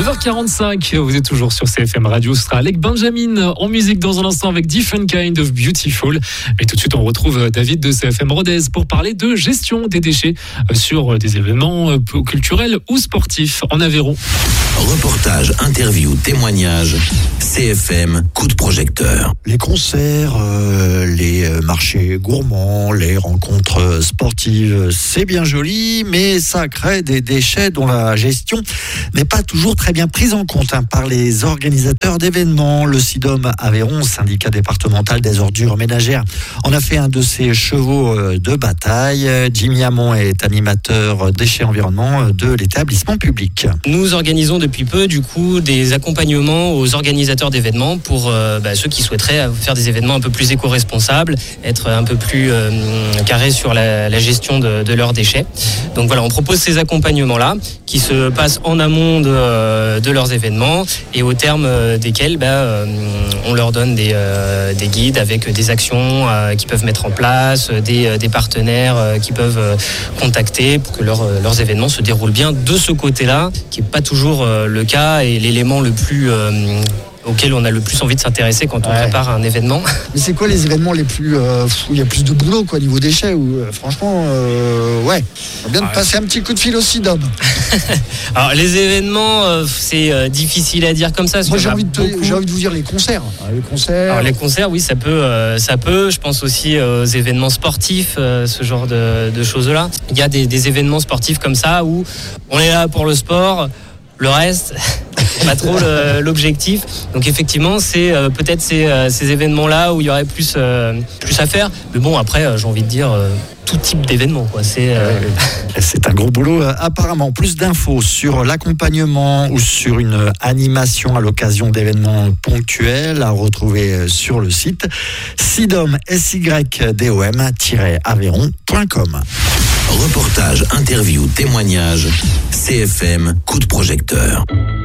9h45, vous êtes toujours sur CFM Radio. Ce sera Alec Benjamin en musique dans un instant avec Different Kind of Beautiful. Mais tout de suite, on retrouve David de CFM Rodez pour parler de gestion des déchets sur des événements culturels ou sportifs en Aveyron. Reportage, interview, témoignage. CFM, coup de projecteur. Les concerts, les marchés gourmands, les rencontres sportives, c'est bien joli, mais ça crée des déchets dont la gestion n'est pas toujours très bien prise en compte par les organisateurs d'événements. Le SIDOM Aveyron, syndicat départemental des ordures ménagères, en a fait un de ses chevaux de bataille. Jimmy Hamon est animateur déchets environnement de l'établissement public. Nous organisons depuis peu du coup des accompagnements aux organisateurs d'événements pour ceux qui souhaiteraient faire des événements un peu plus éco-responsables, être un peu plus carrés sur la gestion de leurs déchets. Donc voilà, on propose ces accompagnements-là qui se passent en amont de leurs événements et au terme desquels on leur donne des guides avec des actions qu'ils peuvent mettre en place, des partenaires qu'ils peuvent contacter pour que leurs événements se déroulent bien de ce côté-là, qui n'est pas toujours le cas et l'élément le plus auquel on a le plus envie de s'intéresser quand on prépare un événement. Mais c'est quoi les événements les plus où il y a plus de boulot au niveau déchets où franchement on va bien de passer un petit coup de fil au SIDOM. Alors les événements c'est difficile à dire comme ça. Moi j'ai envie de vous dire les concerts. Alors les concerts oui ça peut. Je pense aussi aux événements sportifs, ce genre de choses-là. Il y a des événements sportifs comme ça où on est là pour le sport, le reste pas trop l'objectif. Donc effectivement, c'est peut-être ces événements-là où il y aurait plus à faire. Mais bon, après, j'ai envie de dire tout type d'événement, quoi. C'est un gros boulot. Apparemment, plus d'infos sur l'accompagnement ou sur une animation à l'occasion d'événements ponctuels à retrouver sur le site sidom-aveyron.com. Reportage, interview, témoignage. CFM, coup de projecteur.